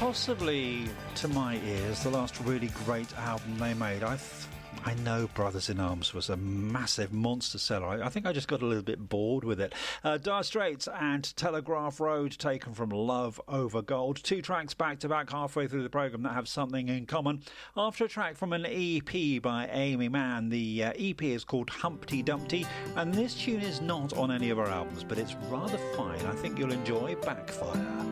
Possibly, to my ears, the last really great album they made. I know Brothers in Arms was a massive monster seller. I think I just got a little bit bored with it. Dire Straits and Telegraph Road, taken from Love Over Gold. 2 tracks back-to-back halfway through the programme that have something in common. After a track from an EP by Amy Mann, the EP is called Humpty Dumpty, and this tune is not on any of her albums, but it's rather fine. I think you'll enjoy Backfire.